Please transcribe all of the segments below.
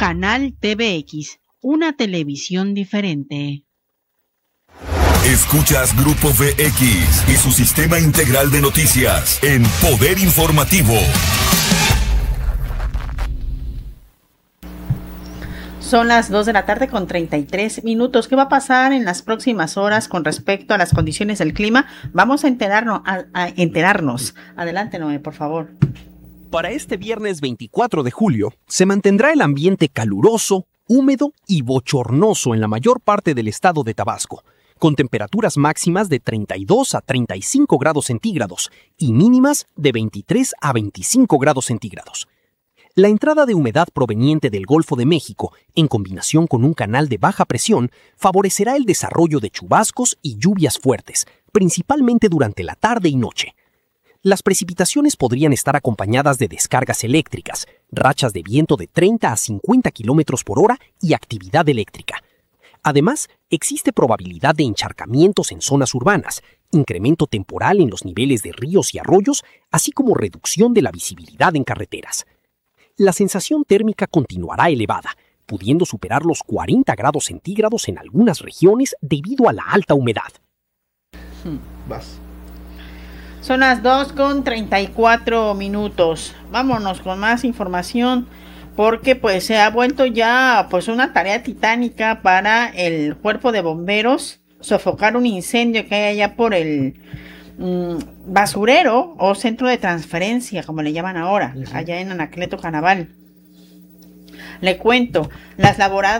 Canal TVX, una televisión diferente. Escuchas Grupo VX y su sistema integral de noticias en Poder Informativo. Son las 2 de la tarde con 33 minutos. ¿Qué va a pasar en las próximas horas con respecto a las condiciones del clima? Vamos a enterarnos. Adelante, Noé, por favor. Para este viernes 24 de julio, se mantendrá el ambiente caluroso, húmedo y bochornoso en la mayor parte del estado de Tabasco, con temperaturas máximas de 32 a 35 grados centígrados y mínimas de 23 a 25 grados centígrados. La entrada de humedad proveniente del Golfo de México, en combinación con un canal de baja presión, favorecerá el desarrollo de chubascos y lluvias fuertes, principalmente durante la tarde y noche. Las precipitaciones podrían estar acompañadas de descargas eléctricas, rachas de viento de 30 a 50 kilómetros por hora y actividad eléctrica. Además, existe probabilidad de encharcamientos en zonas urbanas, incremento temporal en los niveles de ríos y arroyos, así como reducción de la visibilidad en carreteras. La sensación térmica continuará elevada, pudiendo superar los 40 grados centígrados en algunas regiones debido a la alta humedad. Vas. Son las 2 con 34 minutos. Vámonos con más información, porque pues se ha vuelto ya pues una tarea titánica para el cuerpo de bomberos sofocar un incendio que hay allá por el basurero o centro de transferencia, como le llaman ahora, allá en Anacleto Canaval. Le cuento, las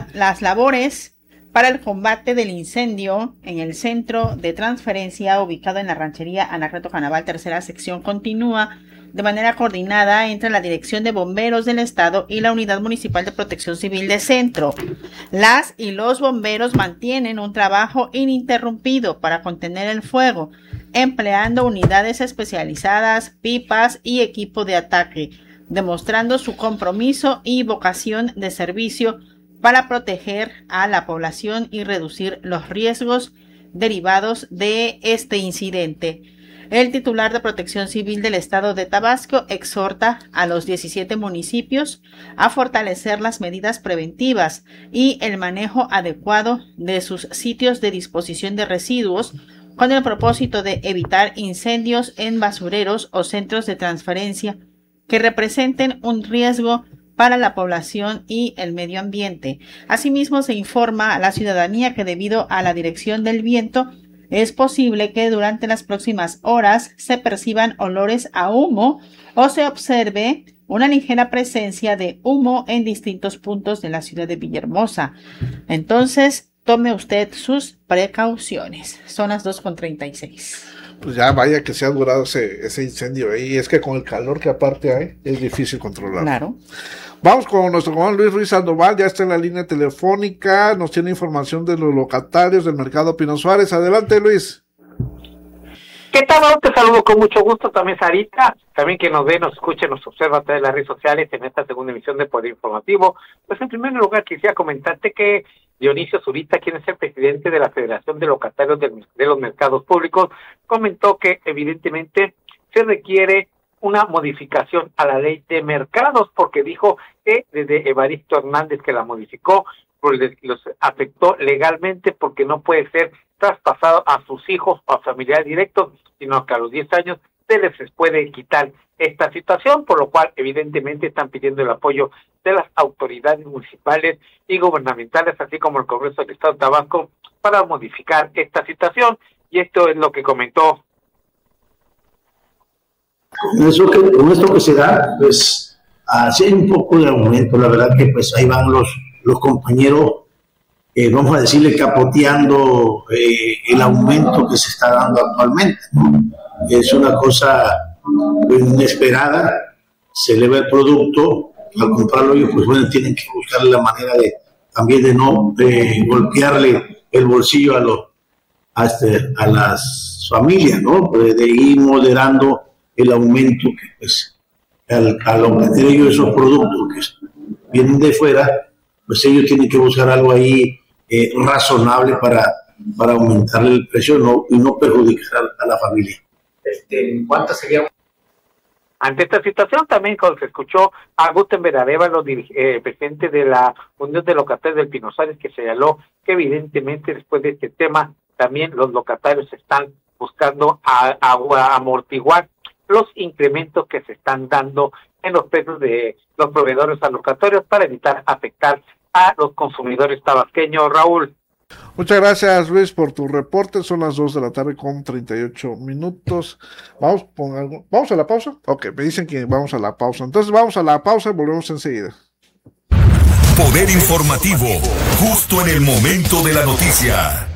labores para el combate del incendio en el centro de transferencia ubicado en la ranchería Anacleto Canaval, tercera sección, continúa de manera coordinada entre la Dirección de Bomberos del Estado y la Unidad Municipal de Protección Civil de Centro. Las y los bomberos mantienen un trabajo ininterrumpido para contener el fuego, empleando unidades especializadas, pipas y equipo de ataque, demostrando su compromiso y vocación de servicio para proteger a la población y reducir los riesgos derivados de este incidente. El titular de Protección Civil del Estado de Tabasco exhorta a los 17 municipios a fortalecer las medidas preventivas y el manejo adecuado de sus sitios de disposición de residuos con el propósito de evitar incendios en basureros o centros de transferencia que representen un riesgo para la población y el medio ambiente. Asimismo, se informa a la ciudadanía que debido a la dirección del viento, es posible que durante las próximas horas se perciban olores a humo o se observe una ligera presencia de humo en distintos puntos de la ciudad de Villahermosa. Entonces, tome usted sus precauciones. Son las 2:36. Pues ya vaya que se ha durado ese incendio ahí. Es que con el calor que aparte hay, es difícil controlarlo. Claro. Vamos con nuestro Juan Luis Ruiz Sandoval, ya está en la línea telefónica, nos tiene información de los locatarios del mercado Pino Suárez. Adelante, Luis. ¿Qué tal? Te saludo con mucho gusto, también Sarita, también que nos ve, nos escuche, nos observa a través de las redes sociales en esta segunda emisión de Poder Informativo. Pues en primer lugar quisiera comentarte que Dionisio Zurita, quien es el presidente de la Federación de Locatarios de los Mercados Públicos, comentó que evidentemente se requiere una modificación a la ley de mercados, porque dijo que desde Evaristo Hernández, que la modificó, pues los afectó legalmente, porque no puede ser traspasado a sus hijos o a familiares directos, sino que a los 10 años se les puede quitar esta situación, por lo cual evidentemente están pidiendo el apoyo de las autoridades municipales y gubernamentales, así como el Congreso del Estado de Tabasco, para modificar esta situación, y esto es lo que comentó. Con esto que se da, pues, así hay un poco de aumento, la verdad que pues ahí van los compañeros, vamos a decirle, capoteando el aumento que se está dando actualmente, ¿no? Es una cosa inesperada, se eleva el producto, al comprarlo ellos, pues bueno, tienen que buscar la manera también de no golpearle el bolsillo a las familias, ¿no? De ir moderando el aumento que pues al obtener ellos esos productos que vienen de fuera, pues ellos tienen que buscar algo ahí razonable para aumentar el precio y no perjudicar a la familia. ¿Cuánto sería? Ante esta situación, también cuando se escuchó a Gutenberg Arévalo, presidente de la Unión de Locatarios del Pino Suárez, que señaló que evidentemente después de este tema, también los locatarios están buscando amortiguar los incrementos que se están dando en los precios de los proveedores alocatorios para evitar afectar a los consumidores tabasqueños. Raúl. Muchas gracias, Luis, por tu reporte. Son las 2 de la tarde con 38 minutos. ¿Vamos a la pausa? Ok, me dicen que vamos a la pausa. Entonces vamos a la pausa y volvemos enseguida. Poder informativo, justo en el momento de la noticia.